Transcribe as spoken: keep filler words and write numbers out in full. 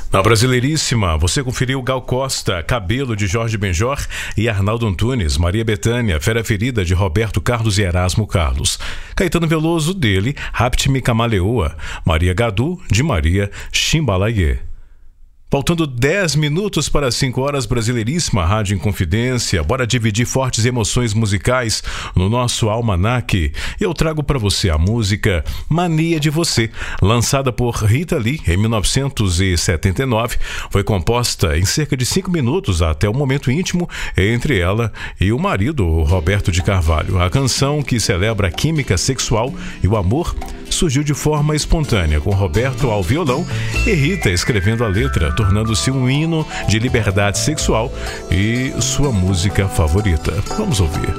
Na Brasileiríssima, você conferiu Gal Costa, Cabelo, de Jorge Benjor e Arnaldo Antunes, Maria Bethânia, Fera Ferida, de Roberto Carlos e Erasmo Carlos. Caetano Veloso, dele, Rapte-me Camaleoa, Maria Gadu, de Maria Chimbalaie. Faltando dez minutos para cinco horas, Brasileiríssima, Rádio Inconfidência. Bora dividir fortes emoções musicais no nosso almanaque. Eu trago para você a música Mania de Você, lançada por Rita Lee em mil novecentos e setenta e nove. Foi composta em cerca de cinco minutos até o momento íntimo entre ela e o marido, Roberto de Carvalho. A canção, que celebra a química sexual e o amor, surgiu de forma espontânea, com Roberto ao violão e Rita escrevendo a letra, tornando-se um hino de liberdade sexual e sua música favorita. Vamos ouvir.